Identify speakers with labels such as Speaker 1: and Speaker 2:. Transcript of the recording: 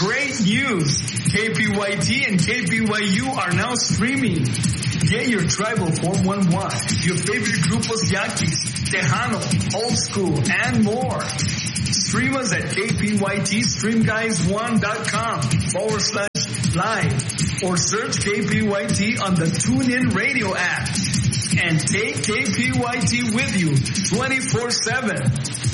Speaker 1: Great news! KPYT and KPYU are now streaming. Get your tribal 411, your favorite grupos Yaquis, Tejano, Old School, and more. Stream us at kpytstreamguys1.com/live or search KPYT on the TuneIn Radio app. And take KPYT with you 24/7.